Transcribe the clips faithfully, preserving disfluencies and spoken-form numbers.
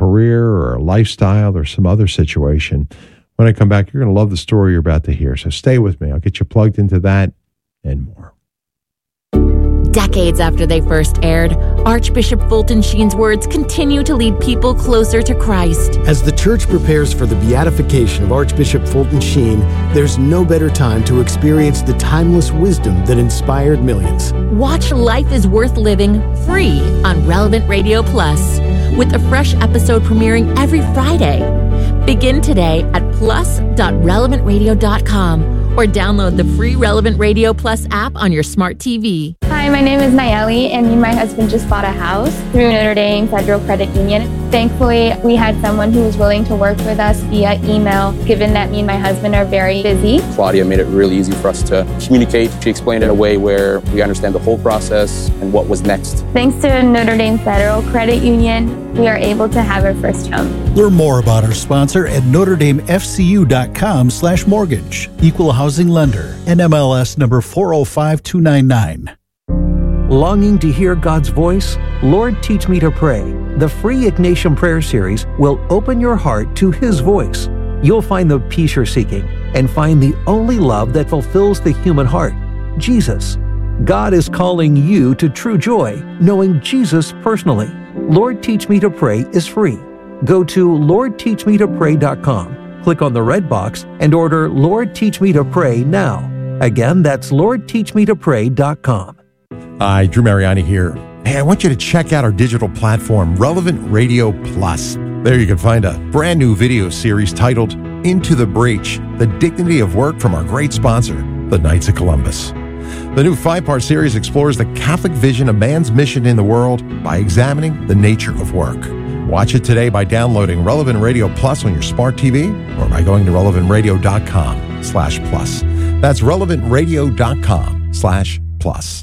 career or a lifestyle or some other situation. When I come back, you're going to love the story you're about to hear. So stay with me. I'll get you plugged into that and more. Decades after they first aired, Archbishop Fulton Sheen's words continue to lead people closer to Christ. As the church prepares for the beatification of Archbishop Fulton Sheen, there's no better time to experience the timeless wisdom that inspired millions. Watch Life is Worth Living free on Relevant Radio Plus, with a fresh episode premiering every Friday. Begin today at plus dot relevant radio dot com or download the free Relevant Radio Plus app on your smart T V. Hi, my name is Nayeli, and me and my husband just bought a house through Notre Dame Federal Credit Union. Thankfully, we had someone who was willing to work with us via email, given that me and my husband are very busy. Claudia made it really easy for us to communicate. She explained it in a way where we understand the whole process and what was next. Thanks to Notre Dame Federal Credit Union, we are able to have our first home. Learn more about our sponsor at notre dame f c u dot com slash mortgage. Equal housing lender. N M L S number four oh five two nine nine. Longing to hear God's voice? Lord, Teach Me to Pray. The free Ignatian Prayer Series will open your heart to His voice. You'll find the peace you're seeking and find the only love that fulfills the human heart, Jesus. God is calling you to true joy, knowing Jesus personally. Lord, Teach Me to Pray is free. Go to lord teach me to pray dot com, click on the red box, and order Lord, Teach Me to Pray now. Again, that's lord teach me to pray dot com. Hi, Drew Mariani here. Hey, I want you to check out our digital platform, Relevant Radio Plus. There you can find a brand new video series titled Into the Breach, The Dignity of Work from our great sponsor, the Knights of Columbus. The new five-part series explores the Catholic vision of man's mission in the world by examining the nature of work. Watch it today by downloading Relevant Radio Plus on your smart T V or by going to relevant radio dot com slash plus. That's relevant radio dot com slash plus.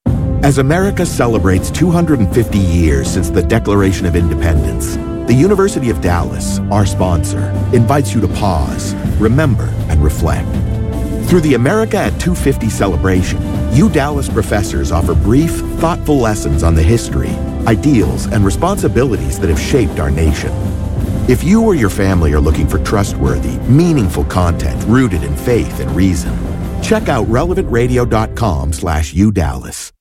As America celebrates two hundred fifty years since the Declaration of Independence, the University of Dallas, our sponsor, invites you to pause, remember, and reflect. Through the America at two fifty celebration, U Dallas professors offer brief, thoughtful lessons on the history, ideals, and responsibilities that have shaped our nation. If you or your family are looking for trustworthy, meaningful content rooted in faith and reason, check out relevant radio dot com slash U Dallas.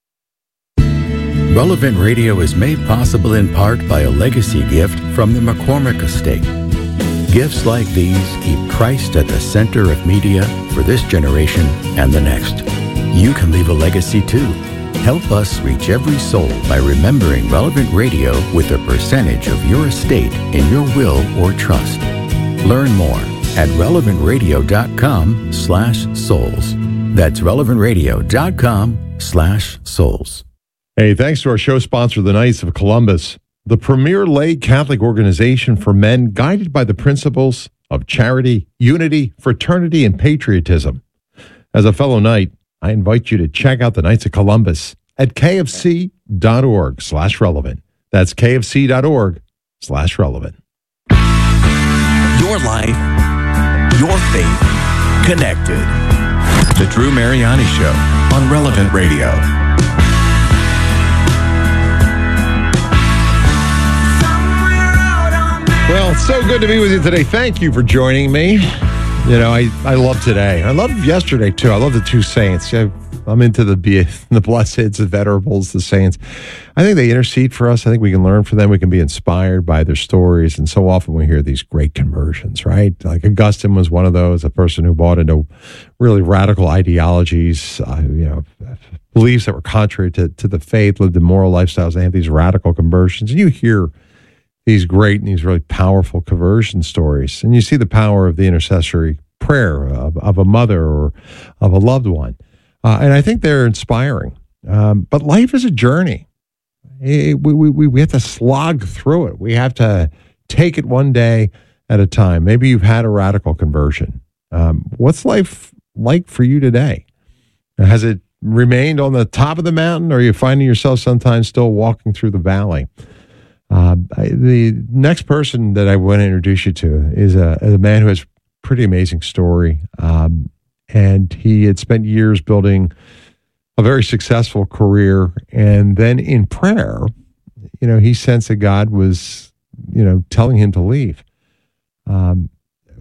Relevant Radio is made possible in part by a legacy gift from the McCormick Estate. Gifts like these keep Christ at the center of media for this generation and the next. You can leave a legacy too. Help us reach every soul by remembering Relevant Radio with a percentage of your estate in your will or trust. Learn more at relevant radio dot com slash souls. That's relevant radio dot com slash souls. Hey, thanks to our show sponsor, the Knights of Columbus, the premier lay Catholic organization for men guided by the principles of charity, unity, fraternity, and patriotism. As a fellow Knight, I invite you to check out the Knights of Columbus at kfc.org slash relevant. That's kfc.org slash relevant. Your life, your faith, connected. The Drew Mariani Show on Relevant Radio. Well, it's so good to be with you today. Thank you for joining me. You know, I, I love today. I loved yesterday, too. I love the two saints. I, I'm into the the blesseds, the venerables, the saints. I think they intercede for us. I think we can learn from them. We can be inspired by their stories. And so often we hear these great conversions, right? Like Augustine was one of those, a person who bought into really radical ideologies, uh, you know, beliefs that were contrary to, to the faith, lived immoral lifestyles. They have these radical conversions. And you hear these great and these really powerful conversion stories. And you see the power of the intercessory prayer of, of a mother or of a loved one. Uh, and I think they're inspiring. Um, but life is a journey. It, we, we, we have to slog through it. We have to take it one day at a time. Maybe you've had a radical conversion. Um, what's life like for you today? Has it remained on the top of the mountain, or are you finding yourself sometimes still walking through the valley? Uh, the next person that I want to introduce you to is a, a man who has a pretty amazing story. Um, and he had spent years building a very successful career. And then in prayer, you know, he sensed that God was you know, telling him to leave. Um,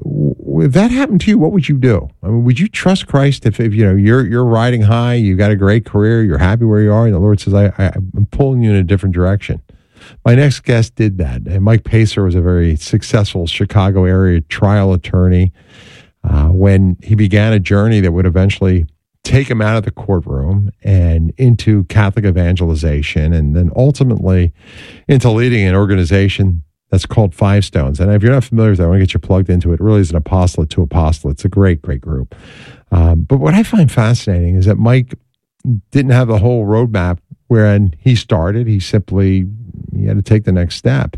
if that happened to you, what would you do? I mean, would you trust Christ if, if you know you're you're riding high, you got a great career, you're happy where you are, and the Lord says, I, I, I'm pulling you in a different direction? My next guest did that. And Mike Pacer was a very successful Chicago area trial attorney. Uh, when he began a journey that would eventually take him out of the courtroom and into Catholic evangelization, and then ultimately into leading an organization that's called Five Stones. And if you're not familiar with that, I want to get you plugged into it. It really is an apostolate to apostolate. It's a great, great group. Um, but what I find fascinating is that Mike didn't have the whole roadmap wherein he started. He simply he had to take the next step.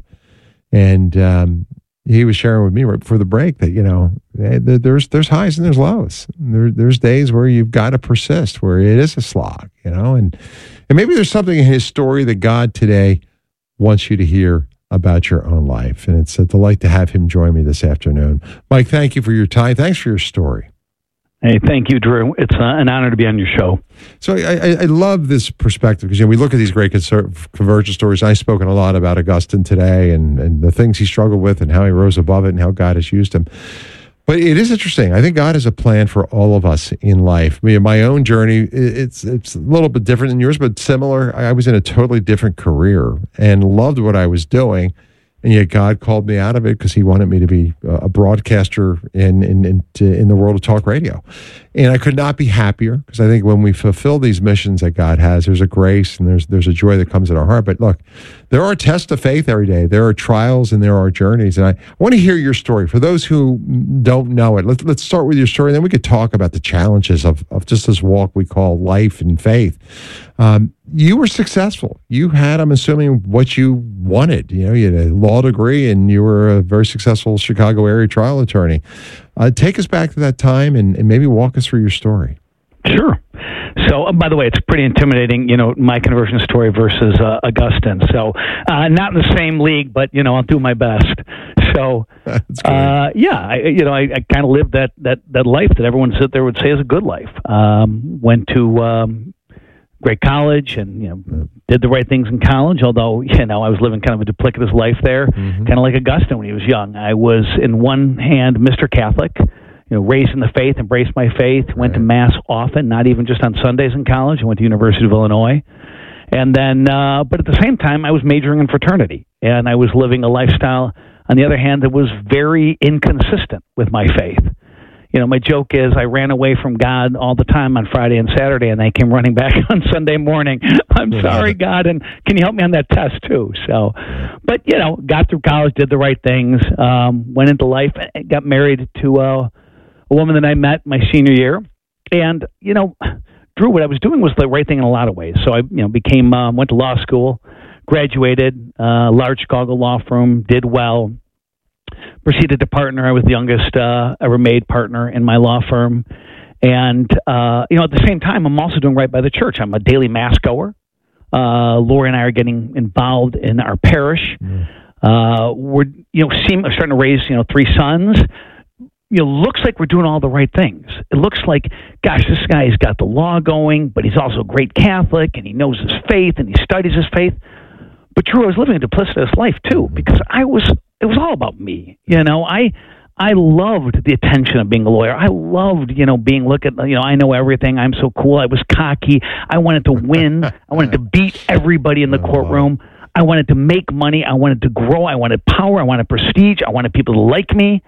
And um, he was sharing with me right before the break that, you know, there's there's highs and there's lows. There, there's days where you've got to persist, where it is a slog, you know, and and maybe there's something in his story that God today wants you to hear about your own life. And it's a delight to have him join me this afternoon. Mike, thank you for your time. Thanks for your story. Hey, thank you, Drew. It's uh, an honor to be on your show. So I, I, I love this perspective because, you know, we look at these great conversion stories. I've spoken a lot about Augustine today and, and the things he struggled with and how he rose above it and how God has used him. But it is interesting. I think God has a plan for all of us in life. I mean, my own journey, it's it's a little bit different than yours, but similar. I was in a totally different career and loved what I was doing. And yet God called me out of it because he wanted me to be a broadcaster in in in, in the world of talk radio. And I could not be happier because I think when we fulfill these missions that God has, there's a grace and there's there's a joy that comes in our heart. But look, there are tests of faith every day. There are trials and there are journeys. And I want to hear your story. For those who don't know it, let's, let's start with your story. And then we could talk about the challenges of, of just this walk we call life and faith. Um, you were successful. You had, I'm assuming, what you wanted. You know, you had a law degree and you were a very successful Chicago area trial attorney. Uh, take us back to that time and, and maybe walk us through your story. Sure. So, uh, by the way, it's pretty intimidating, you know, my conversion story versus uh, Augustine. So, uh, not in the same league, but, you know, I'll do my best. So, uh, yeah, I, you know, I, I kind of lived that, that, that life that everyone sit there would say is a good life. Um, went to um, great college and, you know, did the right things in college, although, you know, I was living kind of a duplicitous life there, mm-hmm. kind of like Augustine when he was young. I was, in one hand, Mister Catholic, you know, raised in the faith, embraced my faith, went right. to Mass often, not even just on Sundays in college. I went to University of Illinois. And then, uh, but at the same time, I was majoring in fraternity, and I was living a lifestyle, on the other hand, that was very inconsistent with my faith. You know, my joke is I ran away from God all the time on Friday and Saturday, and I came running back on Sunday morning. I'm sorry, God, and can you help me on that test too? So, but, you know, got through college, did the right things, um, went into life, got married to uh, a woman that I met my senior year. And, you know, Drew, what I was doing was the right thing in a lot of ways. So I, you know, became, um, went to law school, graduated, uh, large Chicago law firm, did well. Proceeded to partner. I was the youngest uh, ever made partner in my law firm. And, uh, you know, at the same time, I'm also doing right by the church. I'm a daily mass goer. Uh, Lori and I are getting involved in our parish. Mm. Uh, we're, you know, seem, starting to raise, you know, three sons. You know, looks like we're doing all the right things. It looks like, gosh, this guy's got the law going, but he's also a great Catholic, and he knows his faith, and he studies his faith. But Drew, I was living a duplicitous life, too, because I was... It was all about me, you know. I I loved the attention of being a lawyer. I loved, you know, being look at, you know, I know everything. I'm so cool. I was cocky. I wanted to win. I wanted to beat everybody in the courtroom. I wanted to make money. I wanted to grow. I wanted power. I wanted prestige. I wanted people to like me.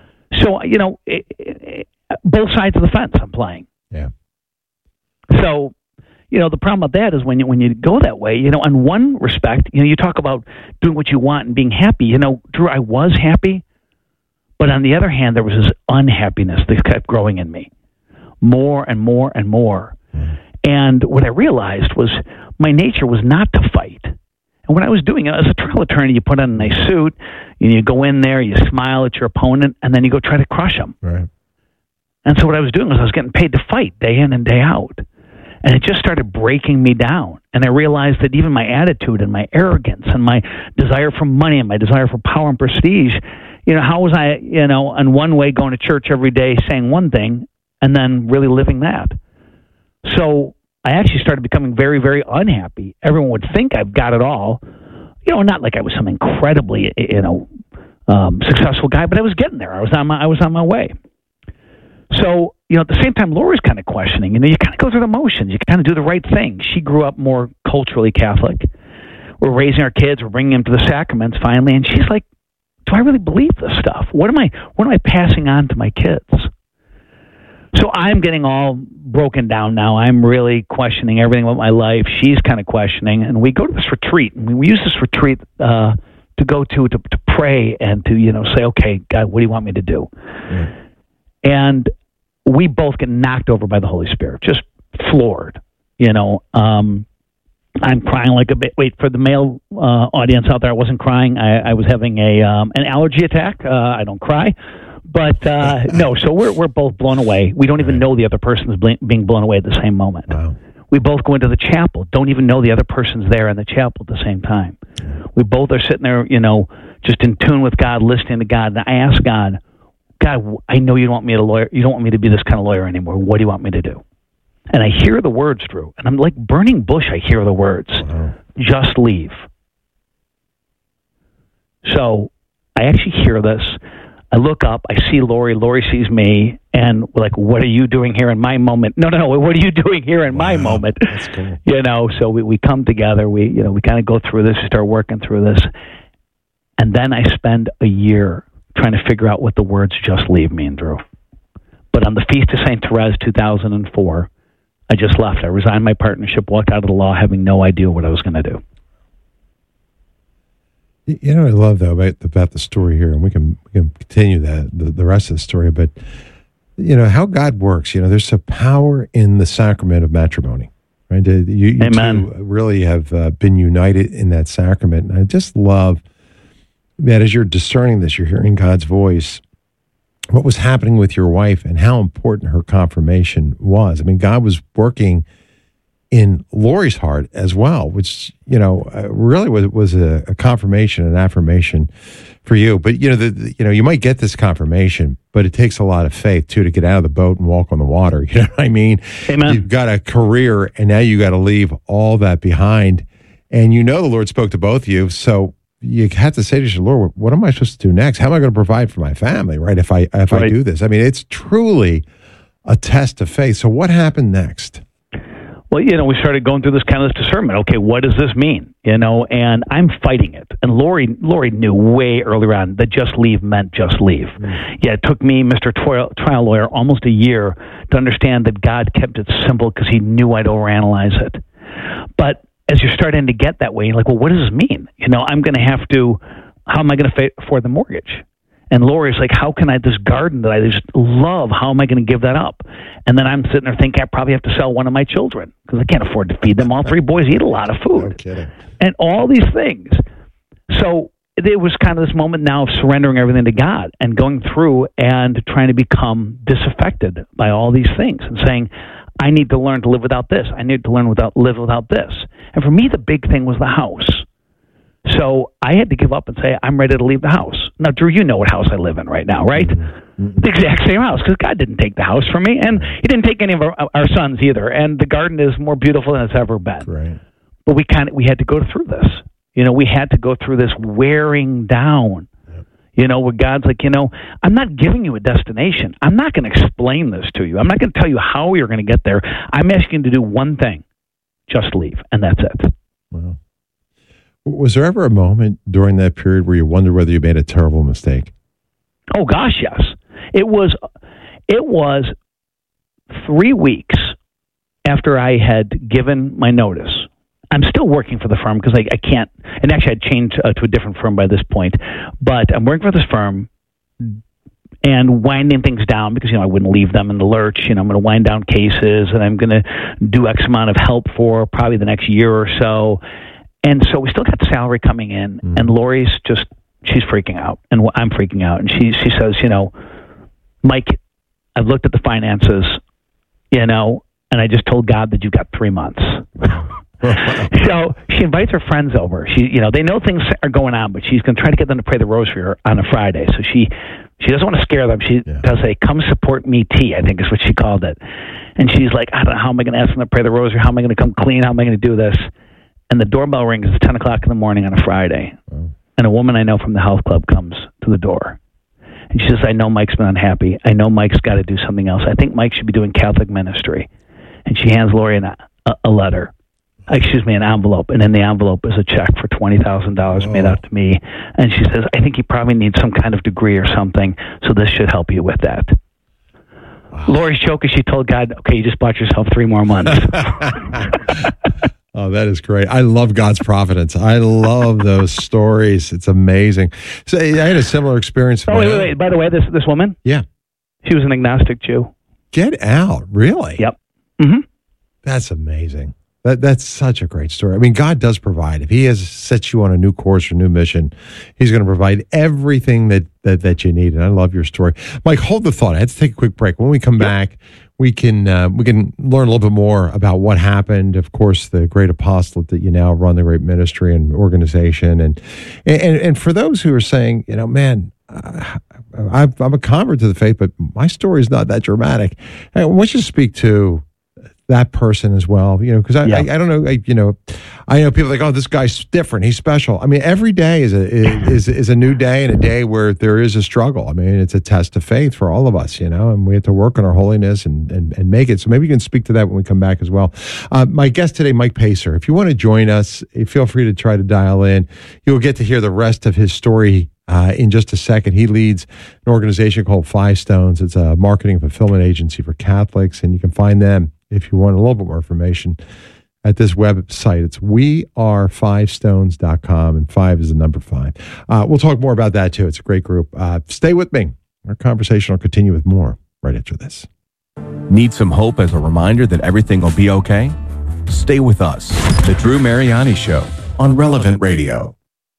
So, you know, it, it, both sides of the fence I'm playing. Yeah. So, you know, the problem with that is when you, when you go that way, you know, in one respect, you know, you talk about doing what you want and being happy. You know, Drew, I was happy, but on the other hand, there was this unhappiness that kept growing in me more and more and more. Mm. And what I realized was my nature was not to fight. And when I was doing it, as a trial attorney, you put on a nice suit, and you go in there, you smile at your opponent, and then you go try to crush them. Right. And so what I was doing was I was getting paid to fight day in and day out. And it just started breaking me down. And I realized that even my attitude and my arrogance and my desire for money and my desire for power and prestige, you know, how was I, you know, in one way going to church every day saying one thing and then really living that? So I actually started becoming very, very unhappy. Everyone would think I've got it all. you know, not like I was some incredibly, you know, um, successful guy, but I was getting there. I was on my, I was on my way. So, you know, at the same time, Lori's kind of questioning. You know, you kind of go through the motions. You kind of do the right thing. She grew up more culturally Catholic. We're raising our kids. We're bringing them to the sacraments finally. And she's like, do I really believe this stuff? What am I, what am I passing on to my kids? So I'm getting all broken down now. I'm really questioning everything about my life. She's kind of questioning. And we go to this retreat. And we use this retreat uh, to go to, to to pray and to, you know, say, okay, God, what do you want me to do? Mm. And we both get knocked over by the Holy Spirit, just floored. You know, um, I'm crying like a bit. Wait, for the male uh, audience out there, I wasn't crying. I, I was having a um, an allergy attack. Uh, I don't cry. But uh, no, so we're we're both blown away. We don't even know the other person is bl- being blown away at the same moment. Wow. We both go into the chapel, don't even know the other person's there in the chapel at the same time. We both are sitting there, you know, just in tune with God, listening to God. And I ask God, God, I know you don't want me to lawyer. You don't want me to be this kind of lawyer anymore. What do you want me to do? And I hear the words, Drew, and I'm like burning bush. I hear the words, wow. Just leave. So I actually hear this. I look up, I see Lori, Lori sees me, and we're like, what are you doing here in my moment? No, no, no, what are you doing here in wow, my moment? That's cool. You know, so we, we come together, we, you know, we kind of go through this, start working through this. And then I spend a year trying to figure out what the words just leave mean, Drew. But on the Feast of Saint Therese, two thousand four, I just left. I resigned my partnership, walked out of the law, having no idea what I was going to do. You know, I love though about, about the story here, and we can we can continue that the, the rest of the story. But you know how God works. You know, there's a power in the sacrament of matrimony, right? You, you Amen. two really have uh, been united in that sacrament. And I just love that as you're discerning this, you're hearing God's voice. What was happening with your wife, and how important her confirmation was. I mean, God was working in Lori's heart as well, which, you know, uh, really was, was a, a confirmation, an affirmation for you. But, you know, the, the, you know, you might get this confirmation, but it takes a lot of faith, too, to get out of the boat and walk on the water. You know what I mean? Amen. You've got a career, and now you got to leave all that behind. And you know the Lord spoke to both of you, so you have to say to yourself, Lord, what am I supposed to do next? How am I going to provide for my family, right, if I if right. I do this? I mean, it's truly a test of faith. So what happened next? Well, you know, we started going through this kind of discernment. Okay, what does this mean? You know, and I'm fighting it. And Lori, Lori knew way earlier on that just leave meant just leave. Mm. Yeah, it took me, Mister Trial, trial Lawyer, almost a year to understand that God kept it simple because he knew I'd overanalyze it. But as you're starting to get that way, you're like, well, what does this mean? You know, I'm going to have to, how am I going to afford the mortgage? And Lori's like, how can I, this garden that I just love, how am I going to give that up? And then I'm sitting there thinking I probably have to sell one of my children because I can't afford to feed them. All three boys eat a lot of food. No kidding. And all these things. So it was kind of this moment now of surrendering everything to God and going through and trying to become disaffected by all these things and saying, I need to learn to live without this. I need to learn without live without this. And for me, the big thing was the house. So I had to give up and say, I'm ready to leave the house. Now, Drew, you know what house I live in right now, right? Mm-hmm. The exact same house, because God didn't take the house from me, and he didn't take any of our, our sons either. And the garden is more beautiful than it's ever been. Right. But we kind of we had to go through this. You know, we had to go through this wearing down. Yep. You know, where God's like, you know, I'm not giving you a destination. I'm not going to explain this to you. I'm not going to tell you how you're going to get there. I'm asking you to do one thing: just leave, and that's it. Wow. Was there ever a moment during that period where you wondered whether you made a terrible mistake? Oh gosh, yes. It was. It was three weeks after I had given my notice. I'm still working for the firm because I, I can't. And actually, I'd changed uh, to a different firm by this point. But I'm working for this firm and winding things down because, you know, I wouldn't leave them in the lurch. You know, I'm going to wind down cases, and I'm going to do X amount of help for probably the next year or so. And so we still got salary coming in, mm. and Lori's just, she's freaking out, and I'm freaking out. And she she says, you know, Mike, I've looked at the finances, you know, and I just told God that you've got three months. So she invites her friends over. She, you know, they know things are going on, but she's going to try to get them to pray the rosary on a Friday. So she, she doesn't want to scare them. She yeah. does a come support me tea, I think is what she called it. And she's like, I don't know, how am I going to ask them to pray the rosary? How am I going to come clean? How am I going to do this? And the doorbell rings. It's ten o'clock in the morning on a Friday. Oh. And a woman I know from the health club comes to the door. And she says, I know Mike's been unhappy. I know Mike's got to do something else. I think Mike should be doing Catholic ministry. And she hands Lori an, a, a letter. Excuse me, an envelope. And in the envelope is a check for twenty thousand dollars made out to me. And she says, I think you probably need some kind of degree or something, so this should help you with that. Wow. Lori's joking. She told God, okay, you just bought yourself three more months. Oh, that is great. I love God's providence. I love those stories. It's amazing. So I had a similar experience. Oh, wait, wait, wait. By the way, this this woman? Yeah. She was an agnostic Jew. Get out. Really? Yep. Mm-hmm. That's amazing. That That's such a great story. I mean, God does provide. If he has set you on a new course or new mission, he's going to provide everything that, that, that you need. And I love your story. Mike, hold the thought. I had to take a quick break. When we come yep. back, we can uh, we can learn a little bit more about what happened. Of course, the great apostolate that you now run, the great ministry and organization. And and, and for those who are saying, you know, man, uh, I've, I'm a convert to the faith, but my story is not that dramatic. I want you to speak to that person as well, you know, because I, yeah. I I don't know, I, you know, I know people like, oh, this guy's different, he's special. I mean, every day is a is is a new day and a day where there is a struggle. I mean, it's a test of faith for all of us, you know, and we have to work on our holiness and and, and make it. So maybe you can speak to that when we come back as well. Uh, my guest today, Mike Pacer. If you want to join us, feel free to try to dial in. You'll get to hear the rest of his story Uh, in just a second. He leads an organization called Five Stones. It's a marketing and fulfillment agency for Catholics, and you can find them if you want a little bit more information at this website. It's we are five stones dot com, and five is the number five. Uh, we'll talk more about that too. It's a great group. Uh, stay with me. Our conversation will continue with more right after this. Need some hope as a reminder that everything will be okay? Stay with us. The Drew Mariani Show on Relevant Radio.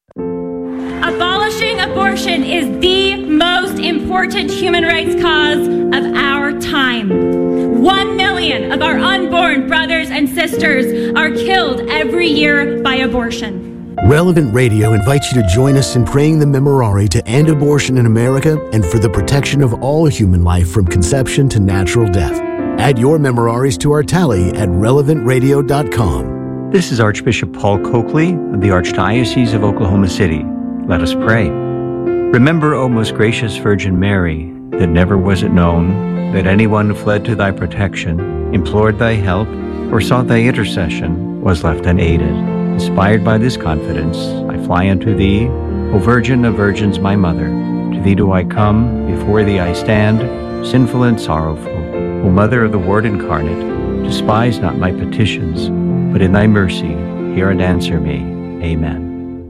Abolishing abortion is the most important human rights cause of our time. One million of our unborn brothers and sisters are killed every year by abortion. Relevant Radio invites you to join us in praying the Memorare to end abortion in America and for the protection of all human life from conception to natural death. Add your Memoraries to our tally at relevant radio dot com. This is Archbishop Paul Coakley of the Archdiocese of Oklahoma City. Let us pray. Remember, O most gracious Virgin Mary, that never was it known that anyone who fled to thy protection, implored thy help, or sought thy intercession was left unaided. Inspired by this confidence, I fly unto thee, O Virgin of Virgins, my Mother. To thee do I come, before thee I stand, sinful and sorrowful. O Mother of the Word incarnate, despise not my petitions, but in thy mercy hear and answer me. Amen.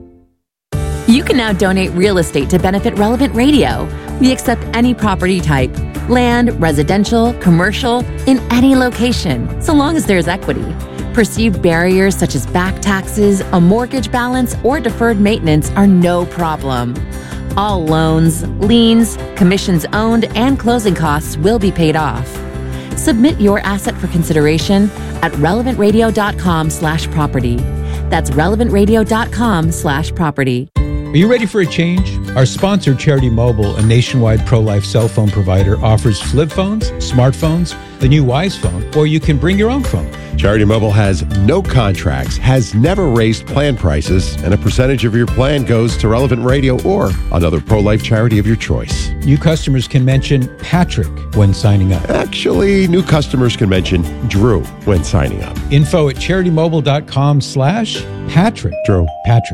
You can now donate real estate to benefit Relevant Radio. We accept any property type, land, residential, commercial, in any location, so long as there's equity. Perceived barriers such as back taxes, a mortgage balance, or deferred maintenance are no problem. All loans, liens, commissions owned, and closing costs will be paid off. Submit your asset for consideration at relevant radio dot com slash property. That's relevant radio dot com slash property. Are you ready for a change? Our sponsor, Charity Mobile, a nationwide pro-life cell phone provider, offers flip phones, smartphones, the new Wise phone, or you can bring your own phone. Charity Mobile has no contracts, has never raised plan prices, and a percentage of your plan goes to Relevant Radio or another pro-life charity of your choice. New customers can mention Patrick when signing up. Actually, new customers can mention Drew when signing up. Info at charity mobile dot com slash Patrick. Drew. Patrick.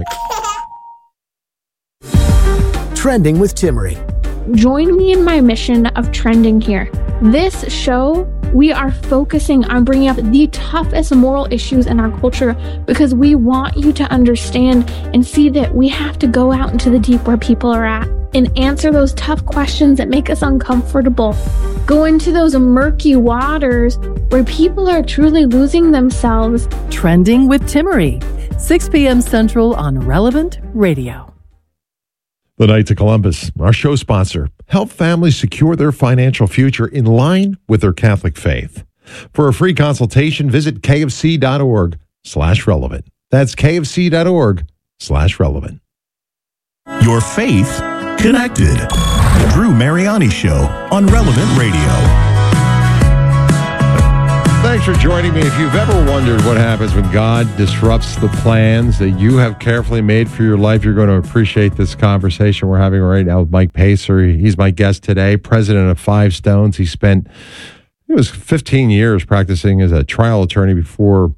Trending with Timmerie. Join me in my mission of trending here. This show, we are focusing on bringing up the toughest moral issues in our culture because we want you to understand and see that we have to go out into the deep where people are at and answer those tough questions that make us uncomfortable. Go into those murky waters where people are truly losing themselves. Trending with Timmerie, six p.m. Central on Relevant Radio. The Knights of Columbus, our show sponsor, help families secure their financial future in line with their Catholic faith. For a free consultation, visit kfc.org slash relevant. That's kfc.org slash relevant. Your faith connected. The Drew Mariani Show on Relevant Radio. Thanks for joining me. If you've ever wondered what happens when God disrupts the plans that you have carefully made for your life, you're going to appreciate this conversation we're having right now with Mike Pacer. He's my guest today, president of Five Stones. He spent, it was fifteen years practicing as a trial attorney before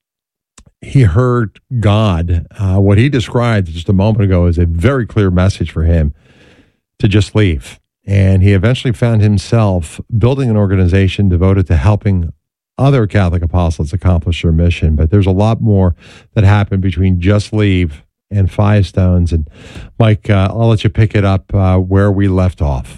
he heard God. Uh, what he described just a moment ago is a very clear message for him to just leave. And he eventually found himself building an organization devoted to helping other Catholic apostles accomplish their mission. But there's a lot more that happened between Just Leave and Five Stones. And Mike, uh, I'll let you pick it up uh, where we left off.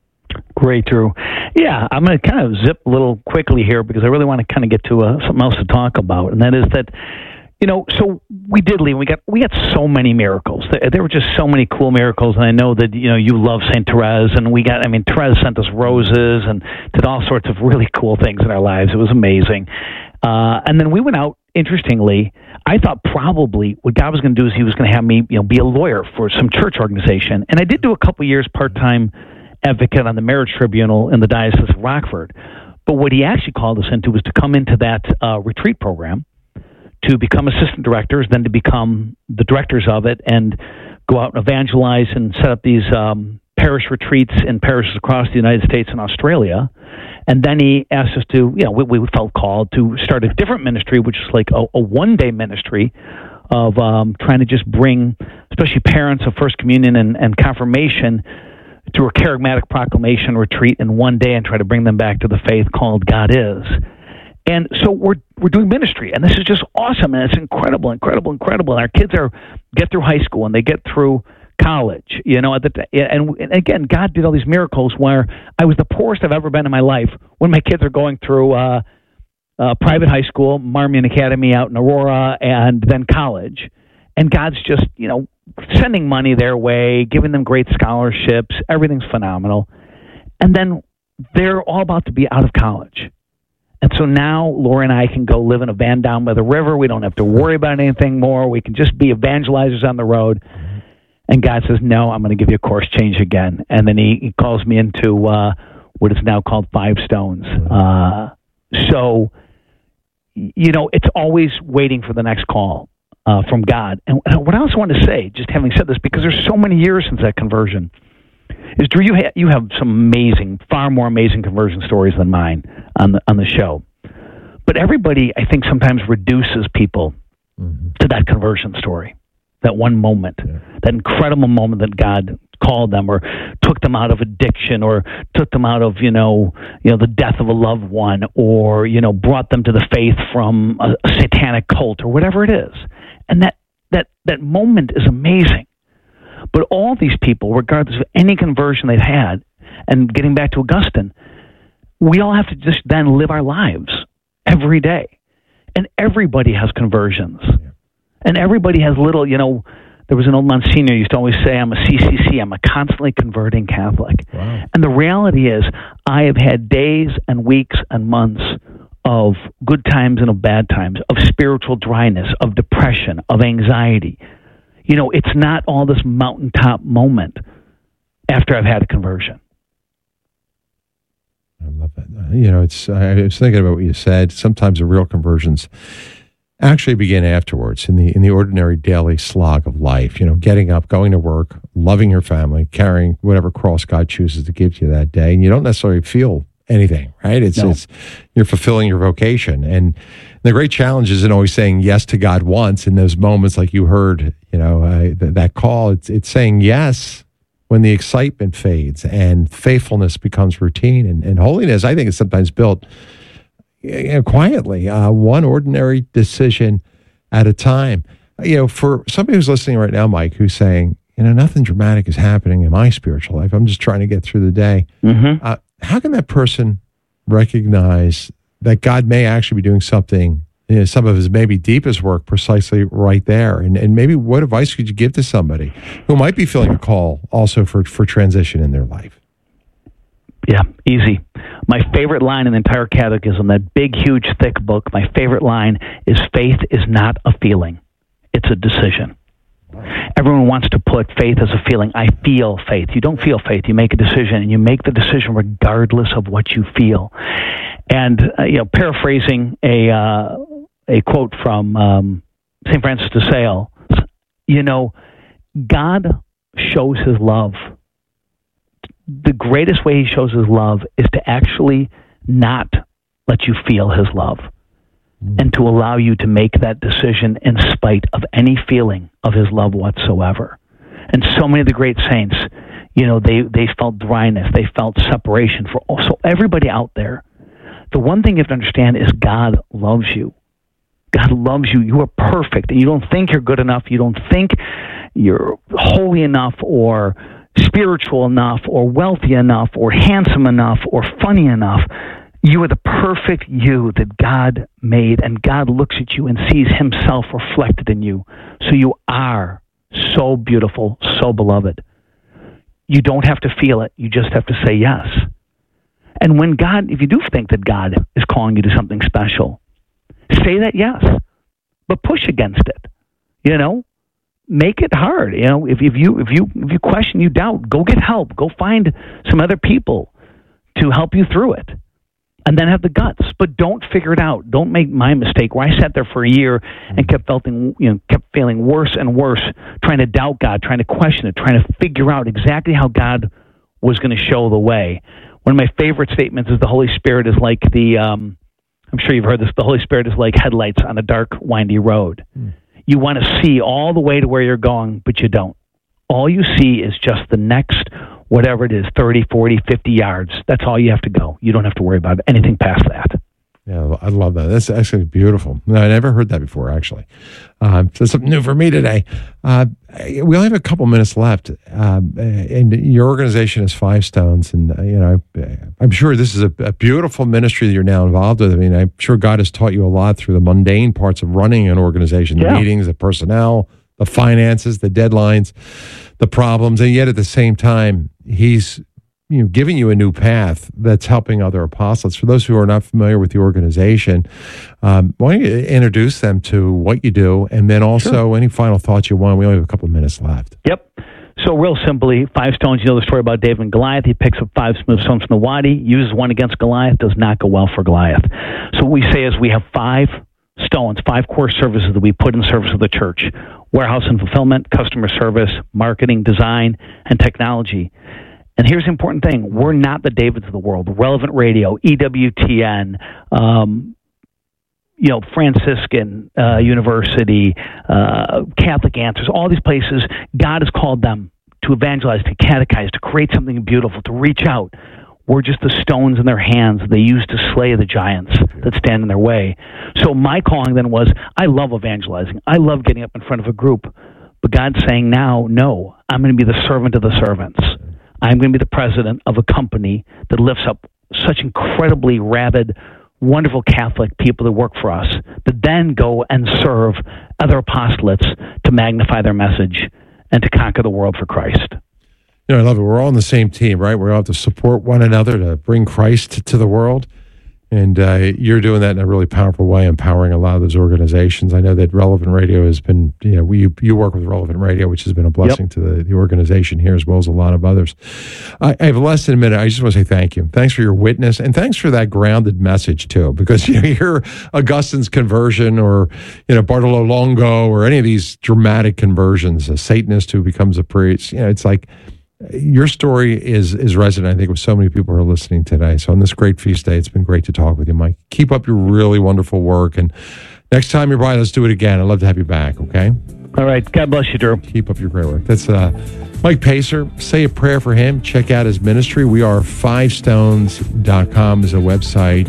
Great, Drew. Yeah, I'm going to kind of zip a little quickly here because I really want to kind of get to uh, something else to talk about, and that is that, you know, so we did leave. We got we got so many miracles. There, there were just so many cool miracles, and I know that, you know, you love Saint Therese, and we got, I mean, Therese sent us roses and did all sorts of really cool things in our lives. It was amazing. Uh, and then we went out, interestingly, I thought probably what God was going to do is he was going to have me, you know, be a lawyer for some church organization. And I did do a couple years part-time advocate on the marriage tribunal in the Diocese of Rockford. But what he actually called us into was to come into that uh, retreat program, to become assistant directors, then to become the directors of it and go out and evangelize and set up these um, parish retreats in parishes across the United States and Australia. And then he asked us to, you know, we, we felt called to start a different ministry, which is like a, a one-day ministry of um, trying to just bring, especially parents of First Communion and, and Confirmation, through a charismatic proclamation retreat in one day and try to bring them back to the faith called God Is. And so we're we're doing ministry, and this is just awesome, and it's incredible, incredible, incredible. And our kids are get through high school and they get through college, you know. At the and, and again, God did all these miracles where I was the poorest I've ever been in my life when my kids are going through uh, uh, private high school, Marmion Academy out in Aurora, and then college. And God's just, you know, sending money their way, giving them great scholarships. Everything's phenomenal. And then they're all about to be out of college. And so now Laura and I can go live in a van down by the river. We don't have to worry about anything more. We can just be evangelizers on the road. And God says, no, I'm going to give you a course change again. And then he, he calls me into uh, what is now called Five Stones. Uh, so, you know, it's always waiting for the next call uh, from God. And what I also want to say, just having said this, because there's so many years since that conversion, is, Drew, you, ha- you have some amazing, far more amazing conversion stories than mine on the on the show. But everybody, I think, sometimes reduces people mm-hmm. to that conversion story, that one moment, yeah. that incredible moment that God called them or took them out of addiction or took them out of, you know, you know, the death of a loved one or, you know, brought them to the faith from a, a satanic cult or whatever it is. And that, that, that moment is amazing. But all these people, regardless of any conversion they've had, and getting back to Augustine, we all have to just then live our lives every day. And everybody has conversions. Yeah. And everybody has little, you know, there was an old Monsignor who used to always say, I'm a C C C, I'm a constantly converting Catholic. Wow. And the reality is, I have had days and weeks and months of good times and of bad times, of spiritual dryness, of depression, of anxiety. You know, it's not all this mountaintop moment after I've had a conversion. I love that. You know, it's. I was thinking about what you said. Sometimes the real conversions actually begin afterwards in the in the ordinary daily slog of life. You know, getting up, going to work, loving your family, carrying whatever cross God chooses to give to you that day, and you don't necessarily feel anything, right? It's no. it's you're fulfilling your vocation, and the great challenge isn't always saying yes to God once in those moments, like you heard, you know, uh, th- that call. It's it's saying yes when the excitement fades and faithfulness becomes routine, and, and holiness, I think, is sometimes built you know, quietly, uh, one ordinary decision at a time. You know, for somebody who's listening right now, Mike, who's saying, you know, nothing dramatic is happening in my spiritual life. I'm just trying to get through the day. Mm-hmm. Uh, how can that person recognize that God may actually be doing something, you know, some of his maybe deepest work precisely right there? And and maybe what advice could you give to somebody who might be feeling a call also for, for transition in their life? Yeah, easy. My favorite line in the entire catechism, that big, huge, thick book, my favorite line is, faith is not a feeling. It's a decision. Everyone wants to put faith as a feeling. I feel faith. You don't feel faith. You make a decision, and you make the decision regardless of what you feel. And uh, you know, paraphrasing a uh, a quote from um, Saint Francis de Sales, you know, God shows his love. The greatest way he shows his love is to actually not let you feel his love, mm. and to allow you to make that decision in spite of any feeling of his love whatsoever. And so many of the great saints, you know, they, they felt dryness, they felt separation. For also everybody out there, the one thing you have to understand is God loves you. God loves you. You are perfect, and you don't think you're good enough. You don't think you're holy enough or spiritual enough or wealthy enough or handsome enough or funny enough. You are the perfect you that God made, and God looks at you and sees himself reflected in you. So you are so beautiful, so beloved. You don't have to feel it. You just have to say yes. And when God, if you do think that God is calling you to something special, say that yes, but push against it. You know, make it hard. You know, if, if you if you if you question, you doubt, go get help. Go find some other people to help you through it, and then have the guts. But don't figure it out. Don't make my mistake where I sat there for a year and kept feeling, you know, kept feeling worse and worse, trying to doubt God, trying to question it, trying to figure out exactly how God was going to show the way. One of my favorite statements is the Holy Spirit is like the. Um, I'm sure you've heard this. The Holy Spirit is like headlights on a dark, windy road. Mm. You want to see all the way to where you're going, but you don't. All you see is just the next, whatever it is, thirty, forty, fifty yards. That's all you have to go. You don't have to worry about anything past that. Yeah, I love that. That's actually beautiful. No, I never heard that before, actually. Um, so something new for me today. Uh, we only have a couple minutes left, um, and your organization is Five Stones, and uh, you know, I'm sure this is a, a beautiful ministry that you're now involved with. I mean, I'm sure God has taught you a lot through the mundane parts of running an organization, the yeah. meetings, the personnel, the finances, the deadlines, the problems, and yet at the same time, He's you know, giving you a new path that's helping other apostles. For those who are not familiar with the organization, um, why don't you introduce them to what you do, and then also sure. any final thoughts you want? We only have a couple of minutes left. Yep. So real simply, Five Stones, you know the story about David and Goliath. He picks up five smooth stones from the wadi, uses one against Goliath, does not go well for Goliath. So what we say is we have five stones, five core services that we put in service of the church: warehouse and fulfillment, customer service, marketing, design, and technology. And here's the important thing. We're not the Davids of the world. Relevant Radio, E W T N, um, you know, Franciscan uh, University, uh, Catholic Answers, all these places, God has called them to evangelize, to catechize, to create something beautiful, to reach out. We're just the stones in their hands they use to slay the giants that stand in their way. So my calling then was, I love evangelizing. I love getting up in front of a group. But God's saying now, no, I'm going to be the servant of the servants. I'm going to be the president of a company that lifts up such incredibly rabid, wonderful Catholic people that work for us, that then go and serve other apostolates to magnify their message and to conquer the world for Christ. You know, I love it. We're all on the same team, right? We all have to support one another to bring Christ to, to the world. And uh, you're doing that in a really powerful way, empowering a lot of those organizations. I know that Relevant Radio has been, you know, we, you work with Relevant Radio, which has been a blessing yep. to the, the organization here, as well as a lot of others. I, I have less than a minute. I just want to say thank you. Thanks for your witness, and thanks for that grounded message, too, because you know, you hear Augustine's conversion, or, you know, Bartolo Longo, or any of these dramatic conversions, a Satanist who becomes a priest. You know, it's like, your story is is resonant, I think, with so many people who are listening today. So on this great feast day, it's been great to talk with you, Mike. Keep up your really wonderful work. And next time you're by, let's do it again. I'd love to have you back, okay? All right. God bless you, Drew. Keep up your great work. That's uh, Mike Pacer. Say a prayer for him. Check out his ministry. We are five stones dot com is a website.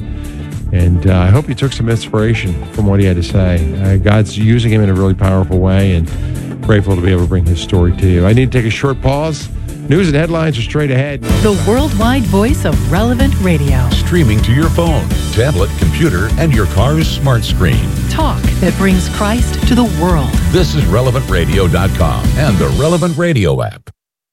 And uh, I hope you took some inspiration from what he had to say. Uh, God's using him in a really powerful way, and grateful to be able to bring his story to you. I need to take a short pause. News and headlines are straight ahead. The worldwide voice of Relevant Radio. Streaming to your phone, tablet, computer, and your car's smart screen. Talk that brings Christ to the world. This is relevant radio dot com and the Relevant Radio app.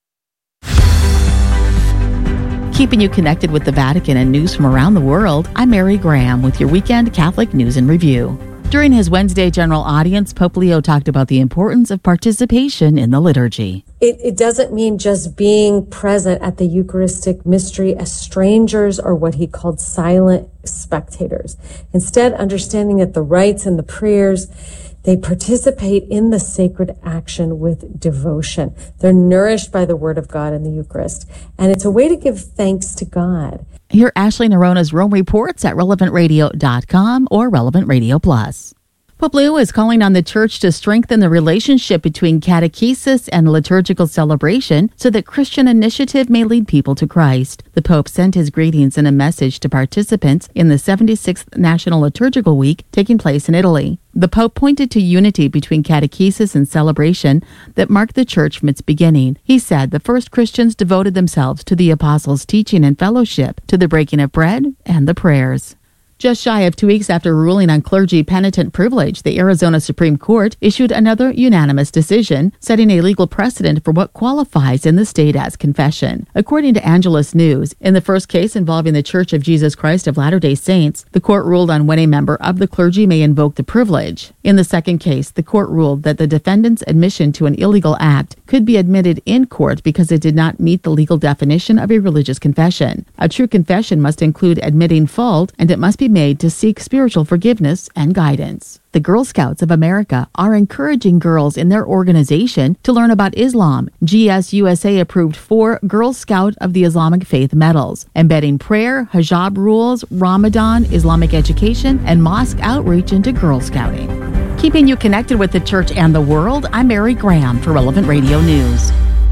Keeping you connected with the Vatican and news from around the world, I'm Mary Graham with your weekend Catholic News and Review. During his Wednesday general audience, Pope Leo talked about the importance of participation in the liturgy. It, it doesn't mean just being present at the Eucharistic mystery as strangers or what he called silent spectators. Instead, understanding that the rites and the prayers, they participate in the sacred action with devotion. They're nourished by the Word of God in the Eucharist. And it's a way to give thanks to God. Hear Ashley Nerona's Rome Reports at relevant radio dot com or Relevant Radio Plus. Pope Leo is calling on the Church to strengthen the relationship between catechesis and liturgical celebration so that Christian initiative may lead people to Christ. The Pope sent his greetings in a message to participants in the seventy-sixth National Liturgical Week taking place in Italy. The Pope pointed to unity between catechesis and celebration that marked the Church from its beginning. He said the first Christians devoted themselves to the Apostles' teaching and fellowship, to the breaking of bread and the prayers. Just shy of two weeks after ruling on clergy penitent privilege, the Arizona Supreme Court issued another unanimous decision, setting a legal precedent for what qualifies in the state as confession. According to Angelus News, in the first case involving the Church of Jesus Christ of Latter-day Saints, the court ruled on when a member of the clergy may invoke the privilege. In the second case, the court ruled that the defendant's admission to an illegal act could be admitted in court because it did not meet the legal definition of a religious confession. A true confession must include admitting fault, and it must be made to seek spiritual forgiveness and guidance. The Girl Scouts of America are encouraging girls in their organization to learn about Islam. G S U S A approved four Girl Scout of the Islamic Faith medals, embedding prayer, hijab rules, Ramadan, Islamic education, and mosque outreach into Girl Scouting. Keeping you connected with the church and the world, I'm Mary Graham for Relevant Radio News.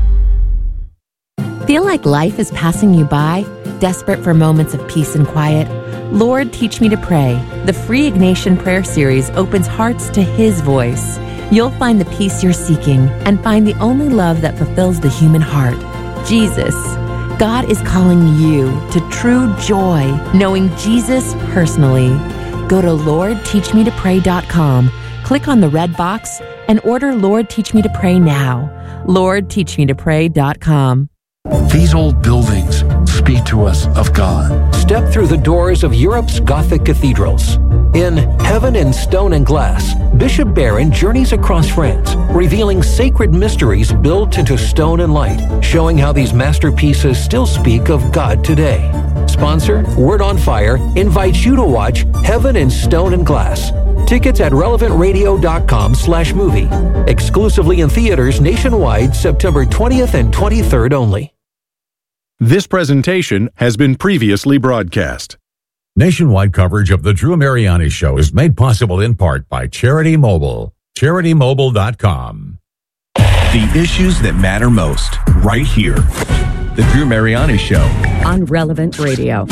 Feel like life is passing you by? Desperate for moments of peace and quiet? Lord, Teach Me to Pray. The free Ignatian Prayer Series opens hearts to His voice. You'll find the peace you're seeking and find the only love that fulfills the human heart, Jesus. God is calling you to true joy, knowing Jesus personally. Go to lord teach me to pray dot com, click on the red box, and order Lord, Teach Me to Pray now. lord teach me to pray dot com. These old buildings speak to us of God. Step through the doors of Europe's Gothic cathedrals. In Heaven in Stone and Glass, Bishop Barron journeys across France, revealing sacred mysteries built into stone and light, showing how these masterpieces still speak of God today. Sponsor, Word on Fire, invites you to watch Heaven in Stone and Glass. Tickets at relevant radio dot com slash movie. Exclusively in theaters nationwide September twentieth and twenty-third only. This presentation has been previously broadcast. Nationwide coverage of The Drew Mariani Show is made possible in part by Charity Mobile. charity mobile dot com. The issues that matter most, right here. The Drew Mariani Show on Relevant Radio.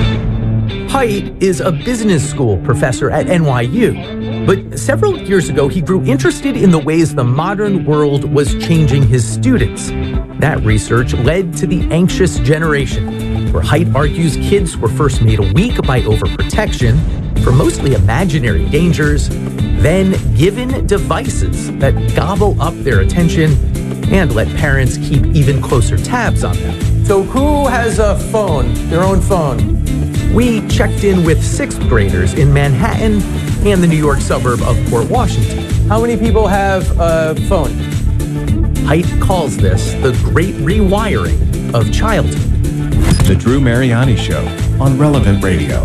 Haidt is a business school professor at N Y U, but several years ago he grew interested in the ways the modern world was changing his students. That research led to the anxious generation, where Haidt argues kids were first made weak by overprotection for mostly imaginary dangers, then given devices that gobble up their attention and let parents keep even closer tabs on them. So who has a phone, their own phone? We checked in with sixth graders in Manhattan and the New York suburb of Port Washington. How many people have a phone? Haidt calls this the great rewiring of childhood. The Drew Mariani Show on Relevant Radio.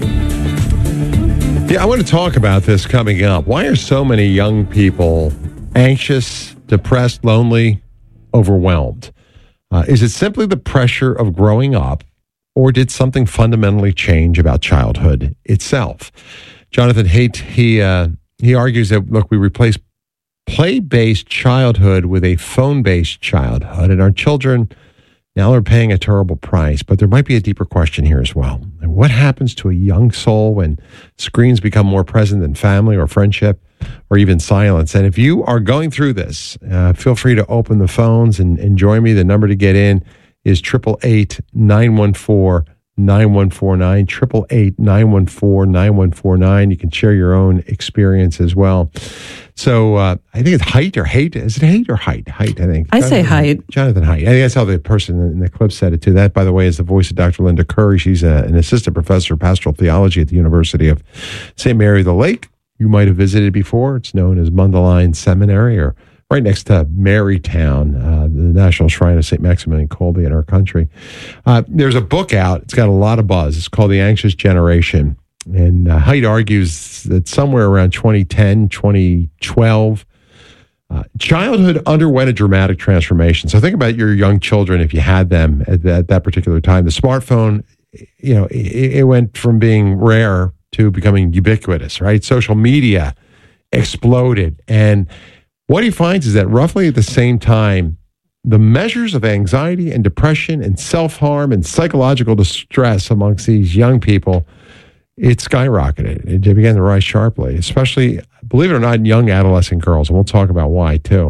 Yeah, I want to talk about this coming up. Why are so many young people anxious, depressed, lonely, overwhelmed? Uh, is it simply the pressure of growing up, or did something fundamentally change about childhood itself? Jonathan Haidt, he uh, he argues that, look, we replace play-based childhood with a phone-based childhood, and our children now are paying a terrible price. But there might be a deeper question here as well. And what happens to a young soul when screens become more present than family or friendship or even silence? And if you are going through this, uh, feel free to open the phones and, and join me. The number to get in is eight eight eight, nine one four, nine one four nine, eight eight eight, nine one four, nine one four nine. You can share your own experience as well. So uh, I think it's Haidt or Haidt. Is it Haidt or Haidt? Haidt, I think. I say Haidt. Jonathan Haidt. I think that's how the person in the clip said it too. That, by the way, is the voice of Doctor Linda Curry. She's a, an assistant professor of pastoral theology at the University of Saint Mary of the Lake. you might have visited before. It's known as Mundelein Seminary, or right next to Marytown, uh, the National Shrine of Saint Maximilian Kolbe in our country. Uh, there's a book out. It's got a lot of buzz. It's called The Anxious Generation. And uh, Haidt argues that somewhere around twenty ten, twenty twelve, uh, childhood underwent a dramatic transformation. So think about your young children, if you had them at that, at that particular time. The smartphone, you know, it, it went from being rare to becoming ubiquitous, right? Social media exploded. And what he finds is that roughly at the same time, the measures of anxiety and depression and self-harm and psychological distress amongst these young people, it skyrocketed. It began to rise sharply, especially, believe it or not, in young adolescent girls. And we'll talk about why, too.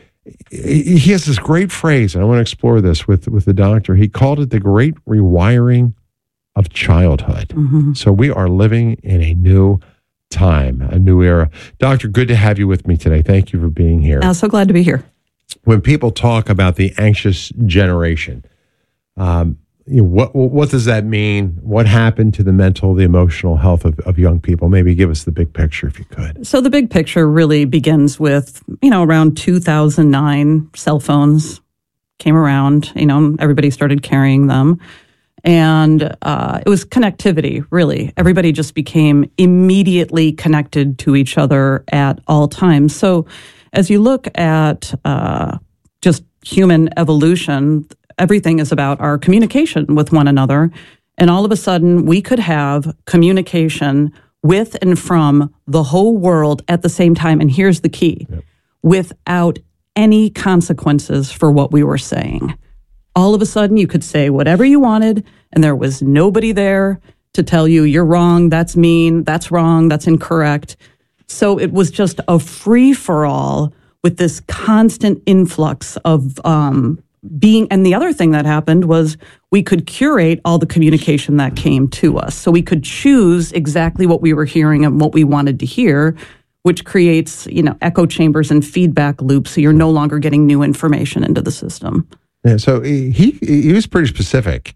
He has this great phrase, and I want to explore this with, with the doctor. He called it the great rewiring of childhood. Mm-hmm. So we are living in a new time, a new era. Doctor, good to have you with me today. Thank you for being here. I'm so glad to be here. When people talk about the anxious generation, um, you know, what what does that mean? What happened to the mental, the emotional health of, of young people? Maybe give us the big picture if you could. So the big picture really begins with, you know, around two thousand nine, cell phones came around, you know, everybody started carrying them. And uh, it was connectivity, really. Everybody just became immediately connected to each other at all times. So as you look at uh, just human evolution, everything is about our communication with one another. And all of a sudden, we could have communication with and from the whole world at the same time. And here's the key, yep. without any consequences for what we were saying. All of a sudden, you could say whatever you wanted, and there was nobody there to tell you, you're wrong, that's mean, that's wrong, that's incorrect. So it was just a free-for-all with this constant influx of um, being. And the other thing that happened was we could curate all the communication that came to us. So we could choose exactly what we were hearing and what we wanted to hear, which creates, you know, echo chambers and feedback loops. So you're no longer getting new information into the system. Yeah, so he he was pretty specific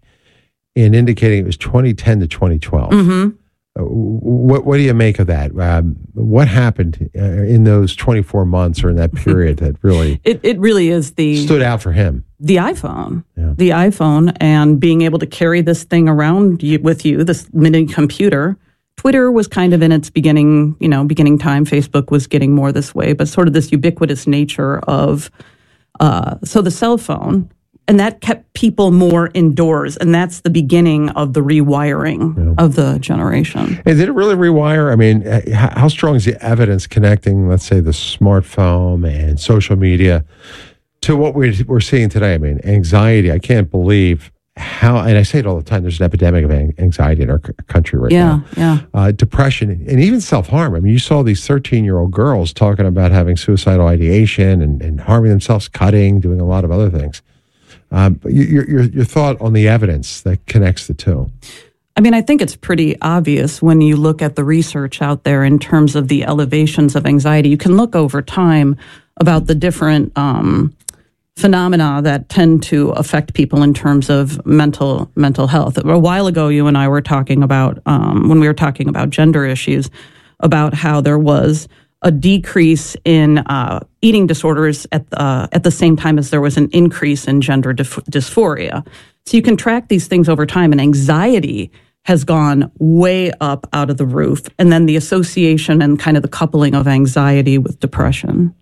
in indicating it was twenty ten to twenty twelve. Mm-hmm. Uh, what what do you make of that? Um, what happened uh, in those twenty-four months or in that period that really it it really is the stood out for him? The iPhone, yeah. the iPhone, and being able to carry this thing around you, with you, this mini computer. Twitter was kind of in its beginning, you know, beginning time. Facebook was getting more this way, but sort of this ubiquitous nature of uh, so the cell phone. And that kept people more indoors. And that's the beginning of the rewiring yeah. of the generation. And did it really rewire? I mean, how strong is the evidence connecting, let's say, the smartphone and social media to what we're seeing today? I mean, anxiety. I can't believe how, and I say it all the time, there's an epidemic of anxiety in our country right yeah, now. Yeah, uh, depression, and even self-harm. I mean, you saw these thirteen-year-old girls talking about having suicidal ideation and, and harming themselves, cutting, doing a lot of other things. Um, your, your your thought on the evidence that connects the two? I mean, I think it's pretty obvious when you look at the research out there in terms of the elevations of anxiety. You can look over time about the different um, phenomena that tend to affect people in terms of mental mental health. A while ago, you and I were talking about, um, when we were talking about gender issues, about how there was a decrease in uh, eating disorders at the, uh, at the same time as there was an increase in gender dif- dysphoria. So you can track these things over time, and anxiety has gone way up out of the roof. And then the association and kind of the coupling of anxiety with depression.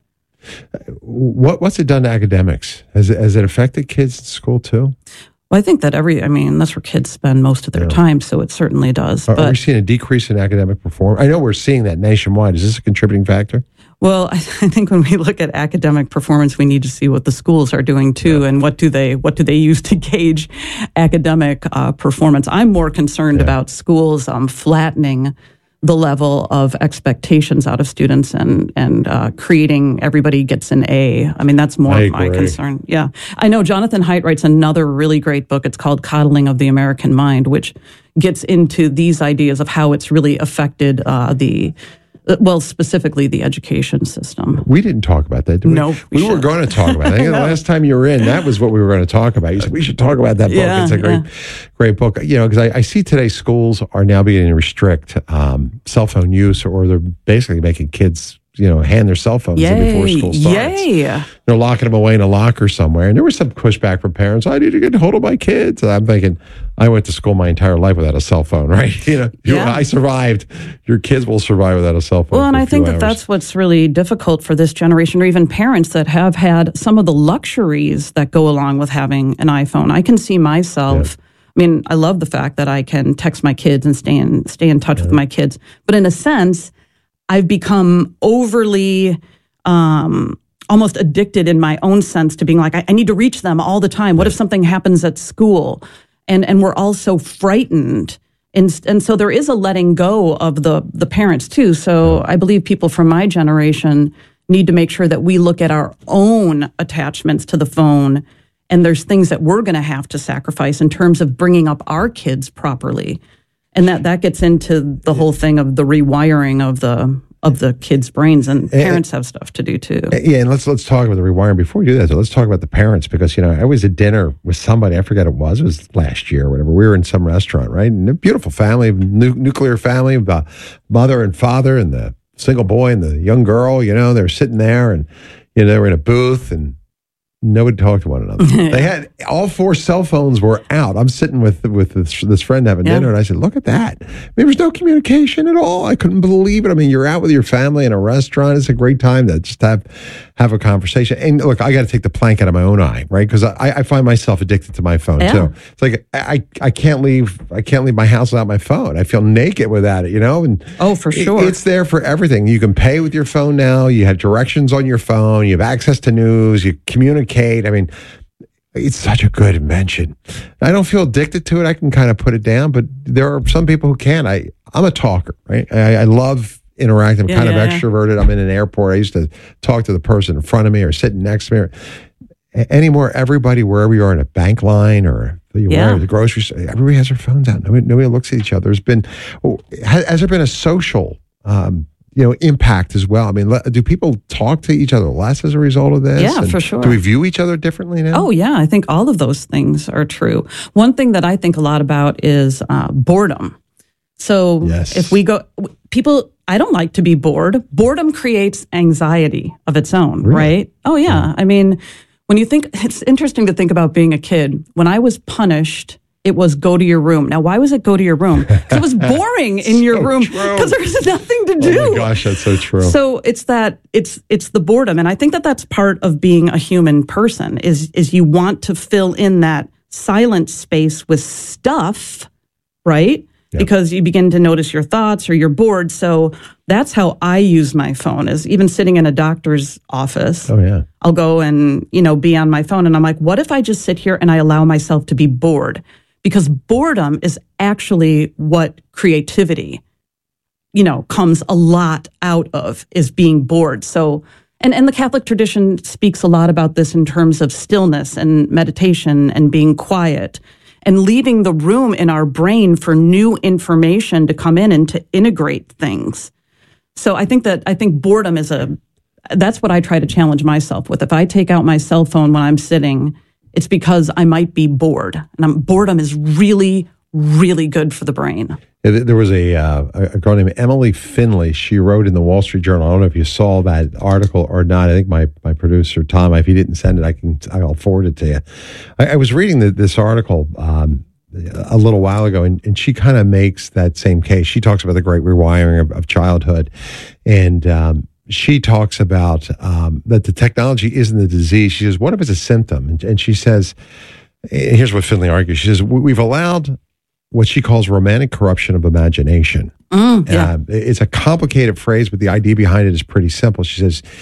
What What's it done to academics? Has it, has it affected kids in school too? Well, I think that every, I mean, that's where kids spend most of their yeah. time, so it certainly does. Are, but, are we seeing a decrease in academic performance? I know we're seeing that nationwide. Is this a contributing factor? Well, I, I think when we look at academic performance, we need to see what the schools are doing too, yeah. and what do they what do they use to gauge academic uh, performance. I'm more concerned yeah. about schools um, flattening the level of expectations out of students and and uh, creating everybody gets an A. I mean, that's more of my concern. Yeah. I know Jonathan Haidt writes another really great book. It's called Coddling of the American Mind, which gets into these ideas of how it's really affected uh, the Well, specifically the education system. We didn't talk about that, did we? No, we, we were going to talk about it. I think the last time you were in, that was what we were going to talk about. You said, we should talk about that book. Yeah, it's a great, yeah. great book. You know, because I, I see today schools are now beginning to restrict um, cell phone use, or they're basically making kids, you know, hand their cell phones in before school starts. Yay. They're locking them away in a locker somewhere. And there was some pushback from parents. I need to get hold of my kids. And I'm thinking, I went to school my entire life without a cell phone, right? You know, you- Yeah. I survived. Your kids will survive without a cell phone. Well, and for a I think few that hours. that's what's really difficult for this generation, or even parents that have had some of the luxuries that go along with having an iPhone. I can see myself. I mean, I love the fact that I can text my kids and stay in stay in touch with my kids. But in a sense, I've become overly um, almost addicted in my own sense to being like, I, I need to reach them all the time. What if something happens at school? And and we're all so frightened. And, and so there is a letting go of the, the parents too. So I believe people from my generation need to make sure that we look at our own attachments to the phone. And there's things that we're going to have to sacrifice in terms of bringing up our kids properly. And that, that gets into the whole thing of the rewiring of the of the kids' brains, and parents have stuff to do too. Yeah, and let's let's talk about the rewiring. Before we do that, though, let's talk about the parents, because, you know, I was at dinner with somebody, I forget it was, it was last year or whatever. We were in some restaurant, right? And a beautiful family, nu- nuclear family, the mother and father and the single boy and the young girl, you know, they were sitting there, and, you know, they were in a booth, and nobody talked to one another. They had all four cell phones were out. I'm sitting with with this, this friend having Yeah. dinner, and I said, "Look at that! There was no communication at all. I couldn't believe it. I mean, you're out with your family in a restaurant. It's a great time to just have have a conversation." And look, I got to take the plank out of my own eye, right? Because I, I find myself addicted to my phone Yeah. too. It's like I I can't leave I can't leave my house without my phone. I feel naked without it, you know. And oh, for it- sure, it's there for everything. You can pay with your phone now. You have directions on your phone. You have access to news. You communicate. I mean, it's such a good invention. I don't feel addicted to it. I can kind of put it down, but there are some people who can't. I, I'm a talker, right? I, I love interacting. I'm Yeah, kind yeah, of yeah. extroverted. I'm in an airport. I used to talk to the person in front of me or sitting next to me. Or, a- anymore, everybody, wherever you are in a bank line or you Yeah. are at the grocery store, everybody has their phones out. Nobody, nobody looks at each other. There's been, oh, has, has there been a social um, you know, impact as well? I mean, le- do people talk to each other less as a result of this? Yeah, And for sure. Do we view each other differently now? Oh, yeah. I think all of those things are true. One thing that I think a lot about is uh, boredom. So Yes. if we go, people, I don't like to be bored. Boredom creates anxiety of its own, Really? right? Oh, yeah. I mean, when you think, it's interesting to think about being a kid. When I was punished, it was go to your room. Now, why was it go to your room? Because it was boring in your So room true. because there was nothing to do. Oh my gosh, that's so true. So it's that it's it's the boredom, and I think that that's part of being a human person is is you want to fill in that silent space with stuff, right? Yeah. Because you begin to notice your thoughts or you're bored. So that's how I use my phone, is even sitting in a doctor's office. Oh yeah. I'll go and, you know, be on my phone, and I'm like, what if I just sit here and I allow myself to be bored? Because boredom is actually what creativity, you know, comes a lot out of, is being bored. So, and, and the Catholic tradition speaks a lot about this in terms of stillness and meditation and being quiet and leaving the room in our brain for new information to come in and to integrate things. So I think that, I think boredom is a, that's what I try to challenge myself with. If I take out my cell phone when I'm sitting, it's because I might be bored. And I'm, boredom is really, really good for the brain. Yeah, th- There was a, uh, a girl named Emily Finley. She wrote in the Wall Street Journal. I don't know if you saw that article or not. I think my, my producer, Tom, if he didn't send it, I can, I'll forward it to you. I, I was reading the, this article um, a little while ago, and, and she kind of makes that same case. She talks about the great rewiring of, of childhood. And um, she talks about um, that the technology isn't the disease. She says, what if it's a symptom? And, and she says, and here's what Finley argues. She says, "We- we've allowed what she calls romantic corruption of imagination." Mm, yeah. Uh, it's a complicated phrase, but the idea behind it is pretty simple. She says,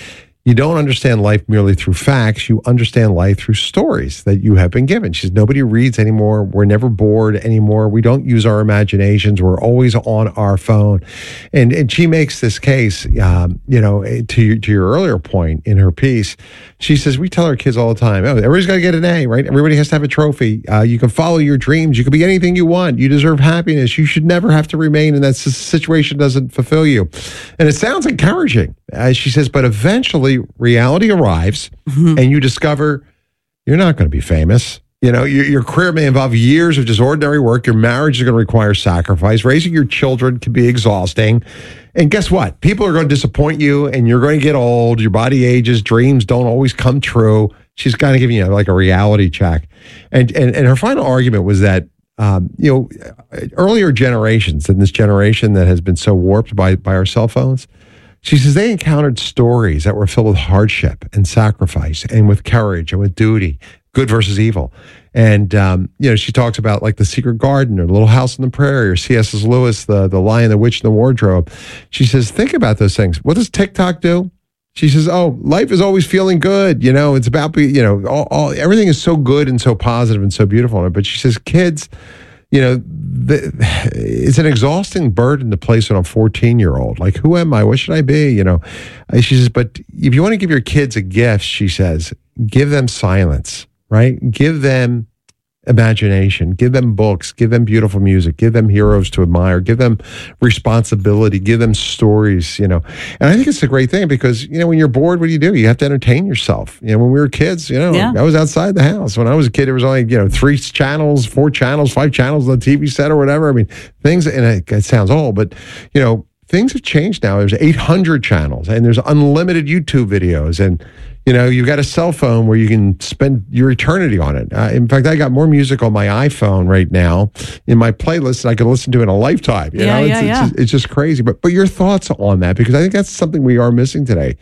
You don't understand life merely through facts. You understand life through stories that you have been given. She says, nobody reads anymore. We're never bored anymore. We don't use our imaginations. We're always on our phone. And and she makes this case, um, you know, to, to your earlier point in her piece. She says, we tell our kids all the time, oh, everybody's got to get an A, right? Everybody has to have a trophy. Uh, you can follow your dreams. You can be anything you want. You deserve happiness. You should never have to remain in that situation doesn't fulfill you. And it sounds encouraging, as she says, but eventually reality arrives mm-hmm. and you discover you're not going to be famous. You know, your, your career may involve years of just ordinary work. Your marriage is going to require sacrifice. Raising your children can be exhausting. And guess what? People are going to disappoint you and you're going to get old. Your body ages. Dreams don't always come true. She's kind of giving you like a reality check. And, and, and her final argument was that, um, you know, earlier generations than this generation that has been so warped by, by our cell phones, she says they encountered stories that were filled with hardship and sacrifice and with courage and with duty, good versus evil. And, um, you know, she talks about like The Secret Garden or The Little House on the Prairie or C S Lewis, the, the Lion, the Witch, and the Wardrobe. She says, think about those things. What does TikTok do? She says, oh, life is always feeling good. You know, it's about, you know, all, all everything is so good and so positive and so beautiful. But she says, kids, you know, the, it's an exhausting burden to place on a fourteen-year-old. Like, who am I? What should I be? You know, she says, but if you want to give your kids a gift, she says, give them silence, right? Give them imagination, give them books, give them beautiful music, give them heroes to admire, give them responsibility, give them stories, you know. And I think it's a great thing because, you know, when you're bored, what do you do? You have to entertain yourself. You know, when we were kids, you know, yeah. I was outside the house. When I was a kid, there was only, you know, three channels, four channels, five channels on the T V set or whatever. I mean, things, and it, it sounds old, but, you know, things have changed now. There's eight hundred channels and there's unlimited YouTube videos and, you know, you've got a cell phone where you can spend your eternity on it. Uh, in fact, I got more music on my iPhone right now in my playlist than I could listen to in a lifetime. You yeah, know, yeah, it's, yeah. It's, just, it's just crazy. But but your thoughts on that? Because I think that's something we are missing today.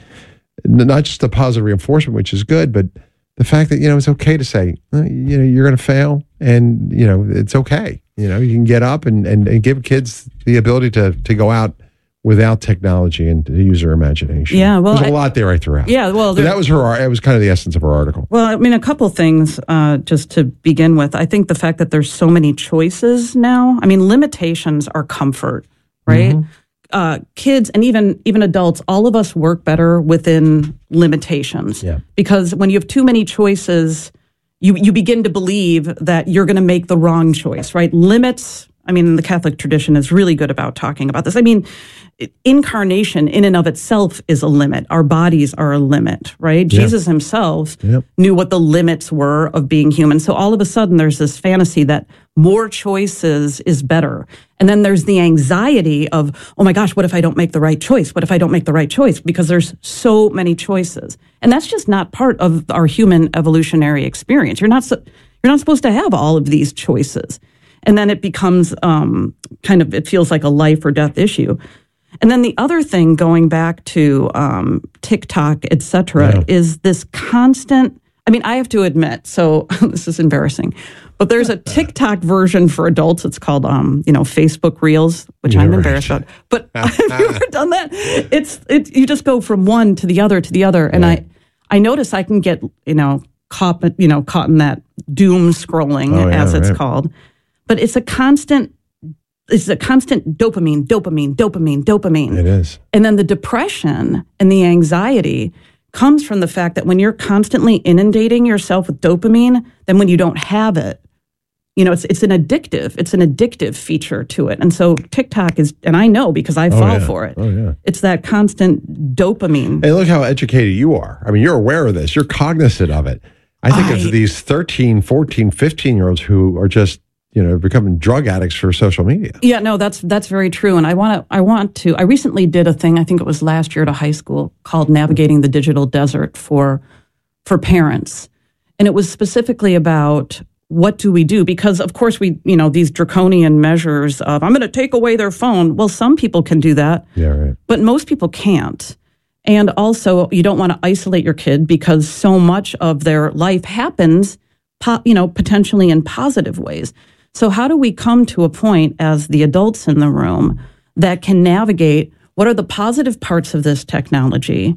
Not just the positive reinforcement, which is good, but the fact that, you know, it's okay to say, uh, you know, you're going to fail and, you know, it's okay. You know, you can get up and, and, and give kids the ability to to go out without technology and to use their imagination. Yeah, well, there's a I, lot there I threw out. Yeah, well, but that was her. It was kind of the essence of her article. Well, I mean, a couple things uh, just to begin with. I think the fact that there's so many choices now. I mean, limitations are comfort, right? Mm-hmm. Uh, kids and even even adults, all of us work better within limitations. Yeah. Because when you have too many choices, you you begin to believe that you're going to make the wrong choice, right? Limits. I mean, the Catholic tradition is really good about talking about this. I mean, incarnation in and of itself is a limit. Our bodies are a limit, right? Yeah. Jesus himself yep. knew what the limits were of being human. So all of a sudden there's this fantasy that more choices is better. And then there's the anxiety of, oh my gosh, what if I don't make the right choice? What if I don't make the right choice? Because there's so many choices. And that's just not part of our human evolutionary experience. You're not, so, you're not supposed to have all of these choices. And then it becomes um, kind of, it feels like a life or death issue. And then the other thing, going back to um, TikTok, et cetera, yeah. is this constant, I mean, I have to admit, so this is embarrassing, but there's a TikTok version for adults. It's called, um, you know, Facebook Reels, which yeah, I'm right. embarrassed about. But have you ever done that? It's, it, you just go from one to the other to the other. And right. I, I notice I can get, you know, caught, you know, caught in that doom scrolling, oh, yeah, as it's right. called. But it's a constant, it's a constant dopamine, dopamine, dopamine, dopamine. It is. And then the depression and the anxiety comes from the fact that when you're constantly inundating yourself with dopamine, then when you don't have it, you know, it's it's an addictive, it's an addictive feature to it. And so TikTok is, and I know because I oh, fall yeah. for it. Oh, yeah. It's that constant dopamine. Hey, look how educated you are. I mean, you're aware of this. You're cognizant of it. I think I, of these thirteen, fourteen, fifteen-year-olds who are just, you know, becoming drug addicts for social media. Yeah, no, that's that's very true. And I want to, I want to, I recently did a thing, I think it was last year at a high school, called Navigating the Digital Desert for for parents. And it was specifically about what do we do? Because of course we, you know, these draconian measures of, I'm going to take away their phone. Well, some people can do that. Yeah, right. But most people can't. And also, you don't want to isolate your kid because so much of their life happens, po- you know, potentially in positive ways. So how do we come to a point as the adults in the room that can navigate what are the positive parts of this technology?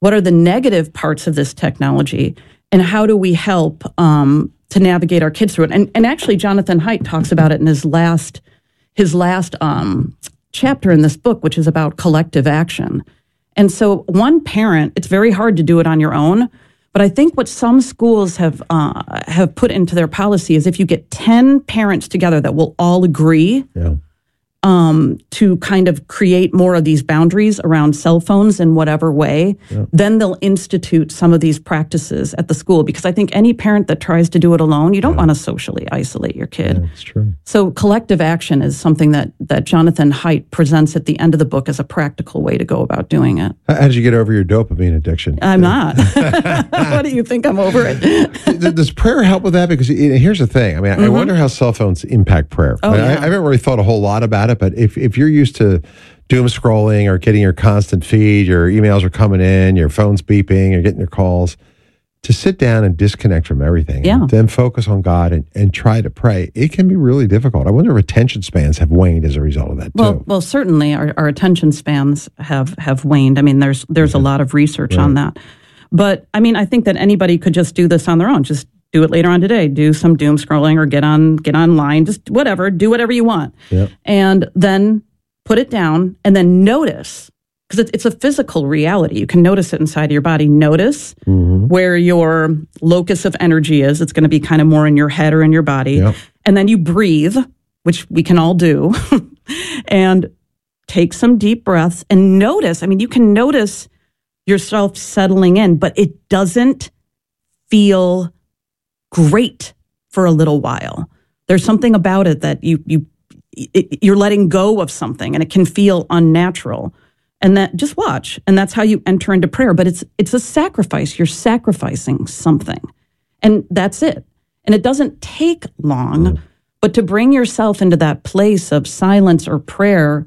what are the negative parts of this technology, and how do we help um, to navigate our kids through it? And, and actually, Jonathan Haidt talks about it in his last his last um, chapter in this book, which is about collective action. And so one parent, it's very hard to do it on your own, but I think what some schools have uh, have put into their policy is if you get ten parents together that will all agree yeah. um, to kind of create more of these boundaries around cell phones in whatever way, yeah. then they'll institute some of these practices at the school. Because I think any parent that tries to do it alone, you don't yeah. want to socially isolate your kid. Yeah, that's true. So collective action is something that, that Jonathan Haidt presents at the end of the book as a practical way to go about doing it. How did you get over your dopamine addiction? I'm not. What do you think? I'm over it. Does prayer help with that? Because here's the thing. I mean, mm-hmm. I wonder how cell phones impact prayer. Oh, I, yeah. I haven't really thought a whole lot about it, but if, if you're used to doom scrolling or getting your constant feed, your emails are coming in, your phone's beeping, you're getting your calls, to sit down and disconnect from everything, yeah. and then focus on God and, and try to pray, it can be really difficult. I wonder if attention spans have waned as a result of that, well, too. Well, certainly our, our attention spans have, have waned. I mean, there's there's yeah. a lot of research right. on that. But, I mean, I think that anybody could just do this on their own. Just do it later on today. Do some doom scrolling or get on get online. Just whatever. Do whatever you want. Yep. And then put it down and then notice, because it's, it's a physical reality. You can notice it inside of your body. Notice mm-hmm. where your locus of energy is. It's going to be kind of more in your head or in your body. Yep. And then you breathe, which we can all do, and take some deep breaths and notice. I mean, you can notice yourself settling in, but it doesn't feel great for a little while. There's something about it that you you it, you're letting go of something, and it can feel unnatural. And that just watch, and that's how you enter into prayer. But it's it's a sacrifice. You're sacrificing something, and that's it. And it doesn't take long, mm. but to bring yourself into that place of silence or prayer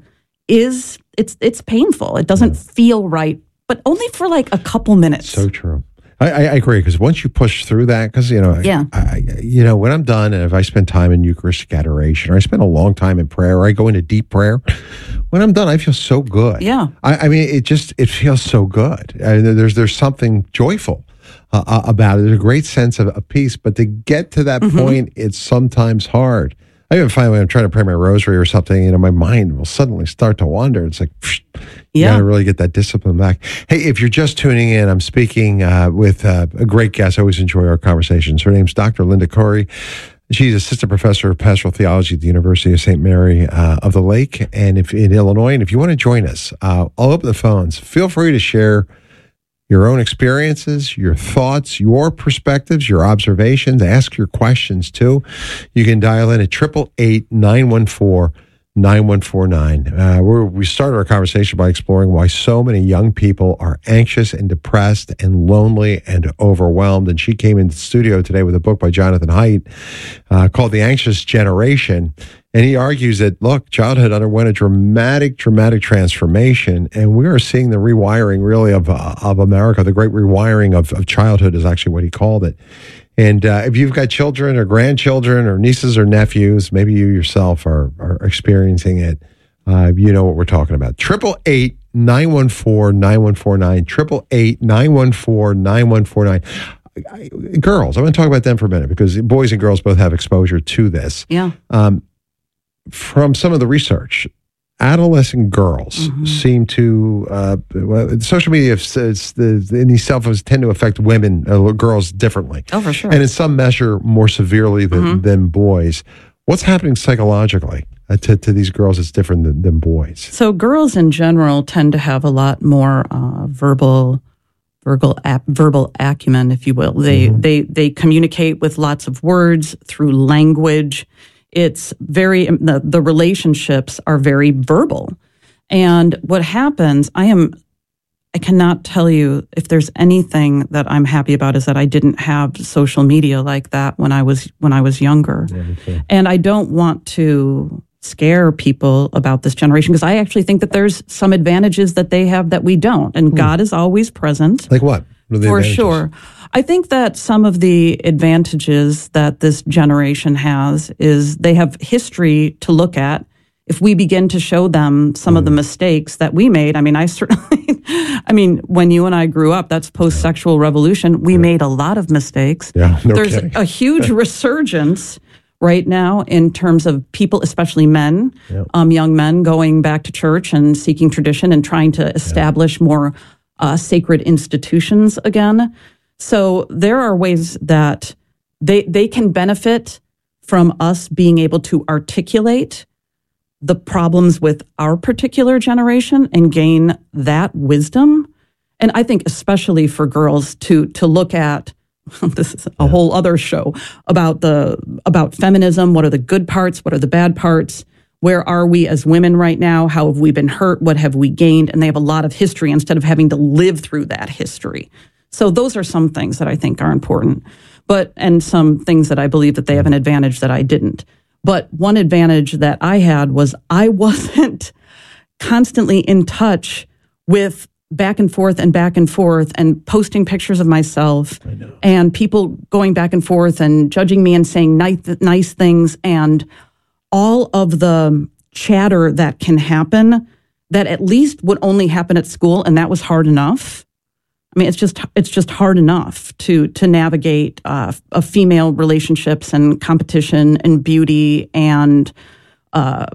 is it's it's painful. It doesn't yeah. feel right, but only for like a couple minutes. So true. I, I agree, because once you push through that, because, you know, yeah. I, you know, when I'm done, and if I spend time in Eucharistic adoration, or I spend a long time in prayer, or I go into deep prayer, when I'm done, I feel so good. Yeah. I, I mean, it just, it feels so good. I mean, there's, there's something joyful uh, about it. There's a great sense of, of peace, but to get to that mm-hmm. point, it's sometimes hard. I even find when I'm trying to pray my rosary or something, you know, my mind will suddenly start to wander. It's like, psh, you yeah. got to really get that discipline back. Hey, if you're just tuning in, I'm speaking uh, with uh, a great guest. I always enjoy our conversations. Her name's Doctor Linda Corey. She's assistant professor of pastoral theology at the University of Saint Mary uh, of the Lake, and if in Illinois. And if you want to join us, uh, I'll open the phones. Feel free to share your own experiences, your thoughts, your perspectives, your observations. Ask your questions, too. You can dial in at eight eight eight, nine one four, nine one four nine. Uh, we're, we started our conversation by exploring why so many young people are anxious and depressed and lonely and overwhelmed. And she came into the studio today with a book by Jonathan Haidt uh, called The Anxious Generation. And he argues that, look, childhood underwent a dramatic, dramatic transformation, and we are seeing the rewiring, really, of uh, of America. The great rewiring of, of childhood is actually what he called it. And uh, if you've got children or grandchildren or nieces or nephews, maybe you yourself are, are experiencing it, uh, you know what we're talking about. eight eight eight, nine one four, nine one four nine, eight eight eight, nine one four, nine one four nine. I, girls, I want to talk about them for a minute, because boys and girls both have exposure to this. Yeah. Um, From some of the research, adolescent girls mm-hmm. seem to, uh, well, social media says the, and these cell phones tend to affect women, uh, girls differently. Oh, for sure. And in some measure more severely than, mm-hmm. than boys. What's happening psychologically uh, to, to these girls that's different than, than boys? So girls in general tend to have a lot more uh, verbal verbal ap- verbal acumen, if you will. They mm-hmm. they they communicate with lots of words through language. It's very, the, the relationships are very verbal. And what happens, I am, I cannot tell you if there's anything that I'm happy about is that I didn't have social media like that when I was, when I was younger. Yeah, okay. And I don't want to scare people about this generation, because I actually think that there's some advantages that they have that we don't. And hmm. God is always present. Like what? What are the For advantages? sure. I think that some of the advantages that this generation has is they have history to look at if we begin to show them some mm. of the mistakes that we made, I mean, I certainly, I mean, when you and I grew up, that's post-sexual revolution. We yeah. made a lot of mistakes. Yeah, no There's kidding. a huge resurgence right now in terms of people, especially men, yeah. um, young men going back to church and seeking tradition and trying to establish yeah. more uh, sacred institutions again. So there are ways that they they can benefit from us being able to articulate the problems with our particular generation and gain that wisdom. And I think especially for girls to to look at, this is a yeah. whole other show about the about feminism. What are the good parts? What are the bad parts? Where are we as women right now? How have we been hurt? What have we gained? And they have a lot of history instead of having to live through that history. So those are some things that I think are important, but and some things that I believe that they have an advantage that I didn't. But one advantage that I had was I wasn't constantly in touch with back and forth and back and forth and posting pictures of myself and people going back and forth and judging me and saying nice, nice things and all of the chatter that can happen that at least would only happen at school, and that was hard enough. I mean, it's just it's just hard enough to to navigate uh, a female relationships and competition and beauty and uh,